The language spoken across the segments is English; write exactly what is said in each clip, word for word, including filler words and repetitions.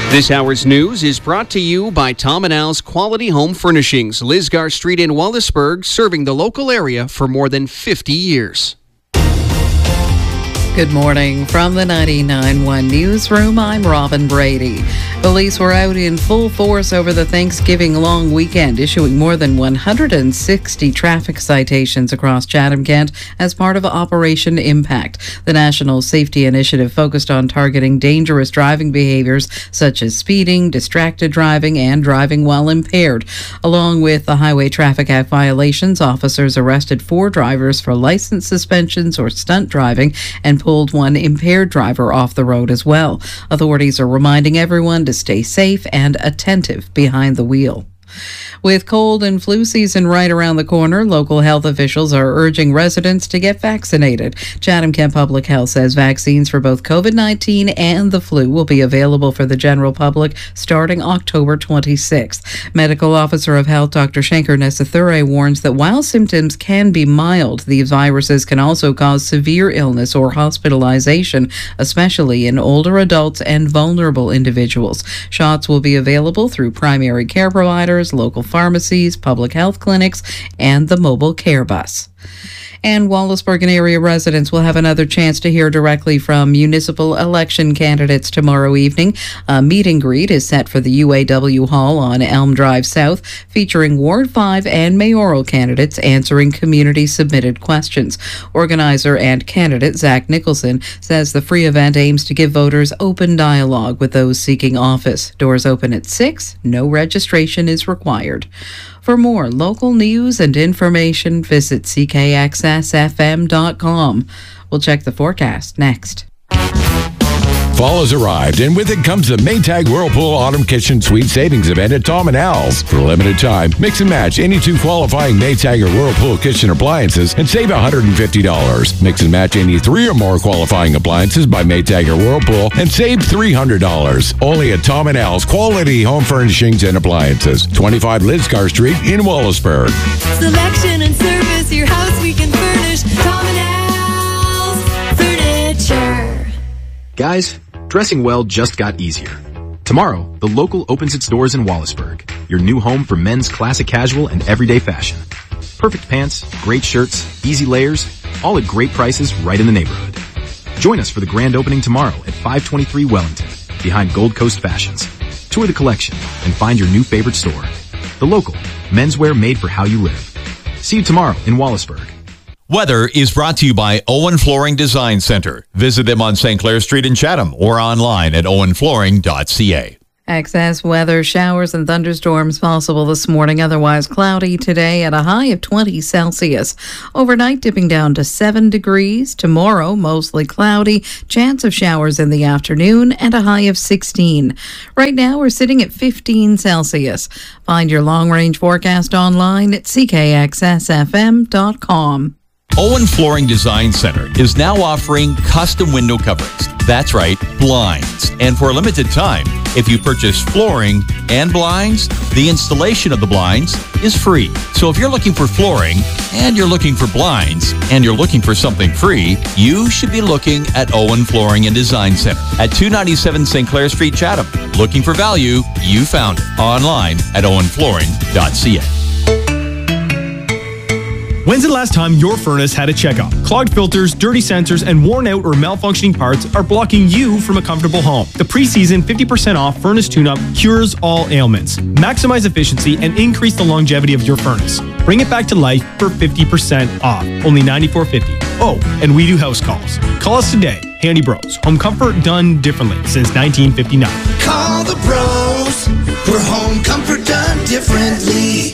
This hour's news is brought to you by Tom and Al's Quality Home Furnishings, Lisgar Street in Wallaceburg, serving the local area for more than fifty years. Good morning from the ninety-nine point one newsroom. I'm Robin Brady. Police were out in full force over the Thanksgiving long weekend, issuing more than one hundred sixty traffic citations across Chatham-Kent as part of Operation Impact. The National Safety Initiative focused on targeting dangerous driving behaviors such as speeding, distracted driving, and driving while impaired. Along with the Highway Traffic Act violations, officers arrested four drivers for license suspensions or stunt driving and pulled one impaired driver off the road as well. Authorities are reminding everyone to stay safe and attentive behind the wheel. With cold and flu season right around the corner, local health officials are urging residents to get vaccinated. Chatham-Kent Public Health says vaccines for both COVID nineteen and the flu will be available for the general public starting October twenty-sixth. Medical Officer of Health Doctor Shankar Nesathure warns that while symptoms can be mild, these viruses can also cause severe illness or hospitalization, especially in older adults and vulnerable individuals. Shots will be available through primary care providers, local pharmacies, public health clinics, and the mobile care bus. And Wallaceburg and area residents will have another chance to hear directly from municipal election candidates tomorrow evening. A meet and greet is set for the U A W Hall on Elm Drive South, featuring Ward five and mayoral candidates answering community-submitted questions. Organizer and candidate Zach Nicholson says the free event aims to give voters open dialogue with those seeking office. Doors open at six. No registration is required. For more local news and information, visit C K X S F M dot com. We'll check the forecast next. Fall has arrived, and with it comes the Maytag Whirlpool Autumn Kitchen Suite Savings Event at Tom and Al's. For a limited time, mix and match any two qualifying Maytag or Whirlpool kitchen appliances and save one hundred fifty dollars. Mix and match any three or more qualifying appliances by Maytag or Whirlpool and save three hundred dollars. Only at Tom and Al's Quality Home Furnishings and Appliances, twenty-five Lisgar Street in Wallaceburg. Selection and service, your house we can furnish. Tom and Al's Furniture. Guys, dressing well just got easier. Tomorrow, the Local opens its doors in Wallaceburg, your new home for men's classic casual and everyday fashion. Perfect pants, great shirts, easy layers, all at great prices right in the neighborhood. Join us for the grand opening tomorrow at five twenty-three Wellington, behind Gold Coast Fashions. Tour the collection and find your new favorite store. The Local, menswear made for how you live. See you tomorrow in Wallaceburg. Weather is brought to you by Owen Flooring Design Center. Visit them on Saint Clair Street in Chatham or online at owen flooring dot c a. Excess weather, showers and thunderstorms possible this morning, otherwise cloudy today at a high of twenty Celsius. Overnight dipping down to seven degrees. Tomorrow, mostly cloudy, chance of showers in the afternoon and a high of sixteen. Right now, we're sitting at fifteen Celsius. Find your long-range forecast online at c k x s f m dot com. Owen Flooring Design Center is now offering custom window coverings. That's right, blinds. And for a limited time, if you purchase flooring and blinds, the installation of the blinds is free. So if you're looking for flooring and you're looking for blinds and you're looking for something free, you should be looking at Owen Flooring and Design Center at two ninety-seven Saint Clair Street, Chatham. Looking for value? You found it. Online at owen flooring dot c a. When's the last time your furnace had a checkup? Clogged filters, dirty sensors, and worn out or malfunctioning parts are blocking you from a comfortable home. The pre-season fifty percent off furnace tune-up cures all ailments. Maximize efficiency and increase the longevity of your furnace. Bring it back to life for fifty percent off. Only ninety-four fifty. Oh, and we do house calls. Call us today. Handy Bros. Home comfort done differently since nineteen fifty-nine. Call the Bros for home comfort done differently.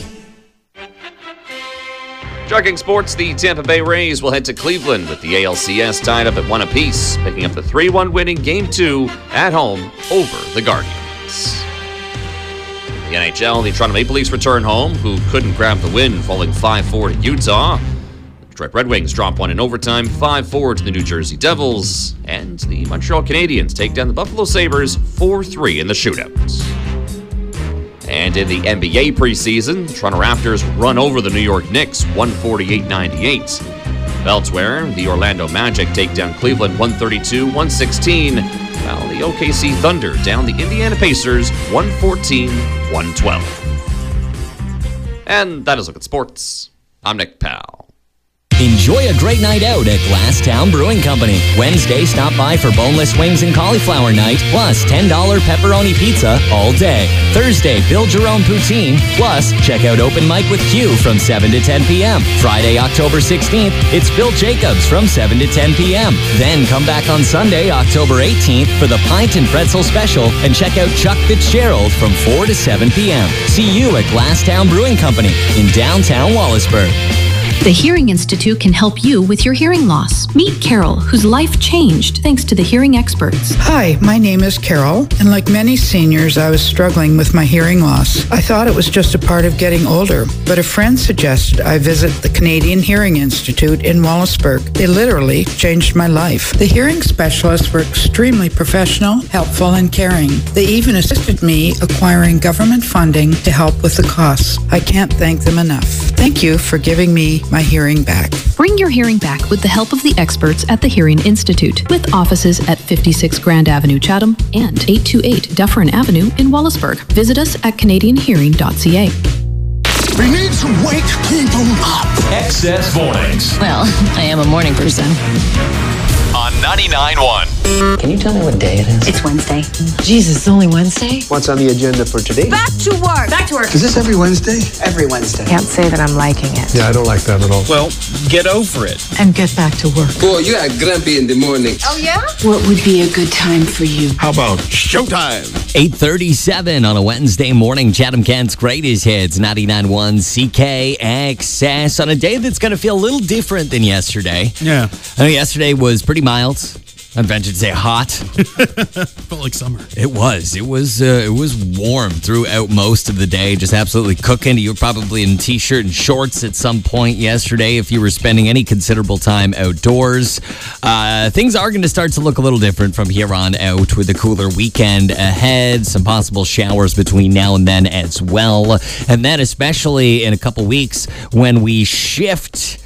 Talking sports, the Tampa Bay Rays will head to Cleveland with the A L C S tied up at one apiece, picking up the three one win in Game two at home over the Guardians. In the N H L, the Toronto Maple Leafs return home, who couldn't grab the win, falling five four to Utah. The Detroit Red Wings drop one in overtime, five four to the New Jersey Devils. And the Montreal Canadiens take down the Buffalo Sabres four three in the shootout. And in the N B A preseason, the Toronto Raptors run over the New York Knicks one forty-eight ninety-eight. Elsewhere, the Orlando Magic take down Cleveland one thirty-two one sixteen. Well, the O K C Thunder down the Indiana Pacers one fourteen to one twelve. And that is a look at sports. I'm Nick Powell. Enjoy a great night out at Glasstown Brewing Company. Wednesday, stop by for boneless wings and cauliflower night, plus ten dollars pepperoni pizza all day. Thursday, build your own poutine, plus check out Open Mic with Q from seven to ten p.m. Friday, October sixteenth, it's Bill Jacobs from seven to ten p.m. Then come back on Sunday, October eighteenth for the Pint and Pretzel Special and check out Chuck Fitzgerald from four to seven p.m. See you at Glasstown Brewing Company in downtown Wallaceburg. The Hearing Institute can help you with your hearing loss. Meet Carol, whose life changed thanks to the hearing experts. Hi, my name is Carol, and like many seniors, I was struggling with my hearing loss. I thought it was just a part of getting older, but a friend suggested I visit the Canadian Hearing Institute in Wallaceburg. They literally changed my life. The hearing specialists were extremely professional, helpful, and caring. They even assisted me acquiring government funding to help with the costs. I can't thank them enough. Thank you for giving me my hearing back. Bring your hearing back with the help of the experts at the Hearing Institute, with offices at fifty-six Grand Avenue, Chatham, and eight twenty-eight Dufferin Avenue in Wallaceburg. Visit us at canadian hearing dot c a. We need to wake people up. Excess Mornings. Well, I am a morning person. On ninety-nine point one. Can you tell me what day it is? It's Wednesday. Jesus, it's only Wednesday? What's on the agenda for today? Back to work. Back to work. Is this every Wednesday? Every Wednesday. Can't say that I'm liking it. Yeah, I don't like that at all. Well, get over it. And get back to work. Boy, you are grumpy in the morning. Oh, yeah? What would be a good time for you? How about showtime? eight thirty-seven on a Wednesday morning. Chatham Kent's greatest hits, ninety-nine point one C K X S, on a day that's going to feel a little different than yesterday. Yeah. I know yesterday was pretty mild. I'd venture to say hot. Felt like summer. It was. It was. Uh, it was warm throughout most of the day. Just absolutely cooking. You were probably in t-shirt and shorts at some point yesterday if you were spending any considerable time outdoors. Uh, things are going to start to look a little different from here on out with a cooler weekend ahead. Some possible showers between now and then as well. And then especially in a couple weeks when we shift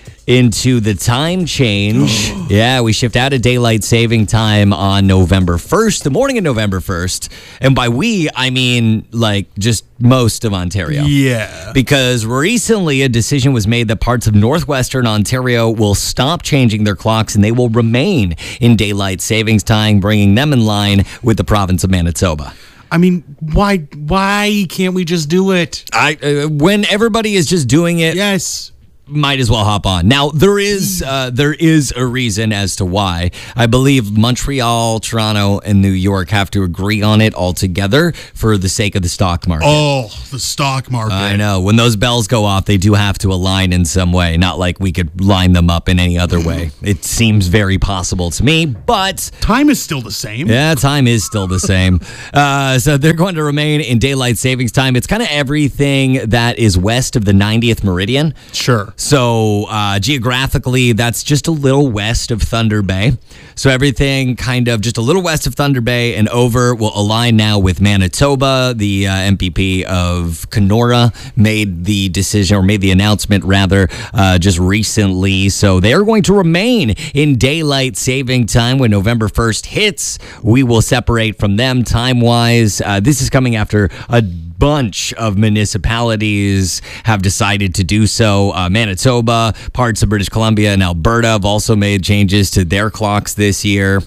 into the time change. Yeah, we shift out of daylight saving time on November first, the morning of November first. And by we, I mean like just most of Ontario. Yeah. Because recently a decision was made that parts of northwestern Ontario will stop changing their clocks and they will remain in daylight savings time, bringing them in line with the province of Manitoba. I mean, why why can't we just do it? I uh, when everybody is just doing it. Yes. Might as well hop on. Now, there is uh, there is a reason as to why. I believe Montreal, Toronto, and New York have to agree on it all together for the sake of the stock market. Oh, the stock market. I know. When those bells go off, they do have to align in some way. Not like we could line them up in any other way. It seems very possible to me, but... Time is still the same. Yeah, time is still the same. uh, so they're going to remain in daylight savings time. It's kind of everything that is west of the ninetieth meridian. Sure. So uh, geographically, that's just a little west of Thunder Bay. So everything kind of just a little west of Thunder Bay and over will align now with Manitoba. The uh, M P P of Kenora made the decision, or made the announcement rather, uh, just recently. So they are going to remain in daylight saving time when November first hits. We will separate from them time-wise. Uh, this is coming after a bunch of municipalities have decided to do so. Uh, Manitoba, parts of British Columbia, and Alberta have also made changes to their clocks this year.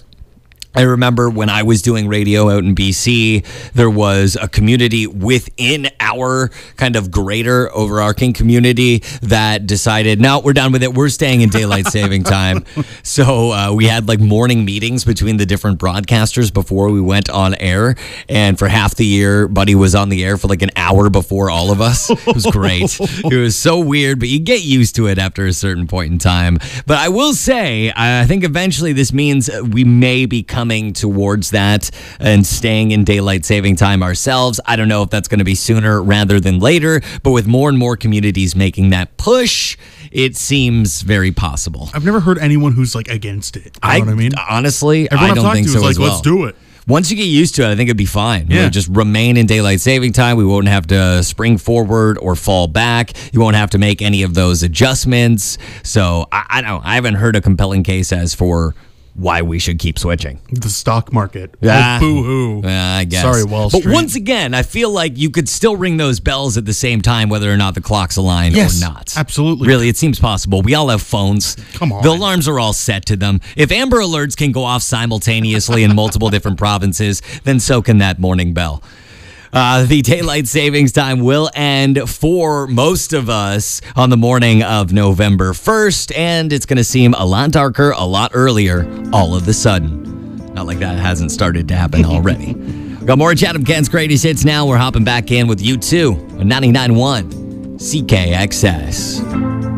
I remember when I was doing radio out in B C, there was a community within our kind of greater overarching community that decided, no, we're done with it. We're staying in daylight saving time. So uh, we had like morning meetings between the different broadcasters before we went on air. And for half the year, Buddy was on the air for like an hour before all of us. It was great. It was so weird, but you get used to it after a certain point in time. But I will say, I think eventually this means we may become coming towards that and staying in daylight saving time ourselves. I don't know if that's going to be sooner rather than later, but with more and more communities making that push, it seems very possible. I've never heard anyone who's like against it. You I, know what I mean? Honestly, Everyone I don't think to so is like, as well. Let's do it. Once you get used to it, I think it'd be fine. Yeah. We'll just remain in daylight saving time. We won't have to spring forward or fall back. You won't have to make any of those adjustments. So I, I don't. I haven't heard a compelling case as for why we should keep switching. The stock market. Ah, oh, boo-hoo. Yeah, I guess. Sorry, Wall But Street. once again, I feel like you could still ring those bells at the same time, whether or not the clocks align Yes, or not. absolutely. Really, it seems possible. We all have phones. Come on. The alarms are all set to them. If Amber Alerts can go off simultaneously in multiple different provinces, then so can that morning bell. Uh, the daylight savings time will end for most of us on the morning of November first, and it's going to seem a lot darker, a lot earlier, all of a sudden. Not like that hasn't started to happen already. Got more Chatham Kent's greatest hits now. We're hopping back in with you too on ninety-nine point one C K X S.